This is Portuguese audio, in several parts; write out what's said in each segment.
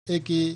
é que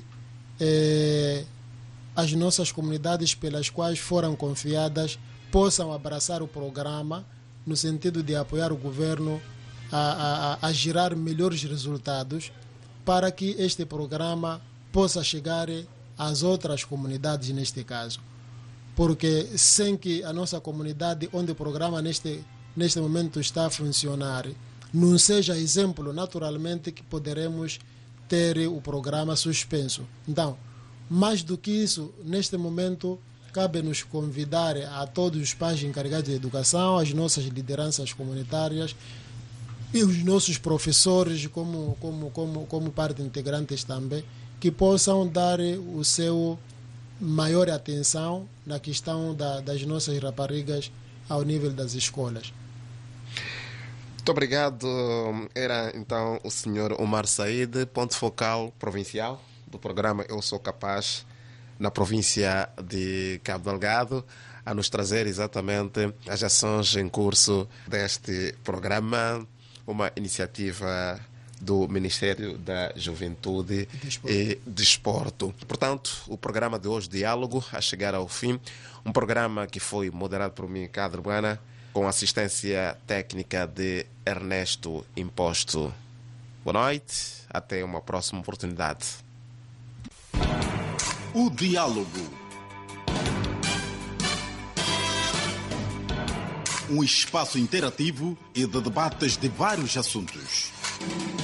as nossas comunidades pelas quais foram confiadas possam abraçar o programa no sentido de apoiar o governo a gerar melhores resultados para que este programa possa chegar às outras comunidades neste caso. Porque sem que a nossa comunidade, onde o programa neste momento está a funcionar, não seja exemplo, naturalmente que poderemos ter o programa suspenso. Então, mais do que isso, neste momento, cabe-nos convidar a todos os pais encarregados de educação, as nossas lideranças comunitárias e os nossos professores, como parte integrantes também, que possam dar o seu maior atenção na questão das nossas raparigas ao nível das escolas. Muito obrigado. Era então o Sr. Omar Said, ponto focal provincial do programa Eu Sou Capaz, na província de Cabo Delgado, a nos trazer exatamente as ações em curso deste programa, uma iniciativa do Ministério da Juventude e Desporto. Portanto, o programa de hoje, Diálogo, a chegar ao fim, um programa que foi moderado por mim, Cadre Buana, com assistência técnica de Ernesto Imposto. Boa noite, até uma próxima oportunidade. O Diálogo. Um espaço interativo e de debates de vários assuntos.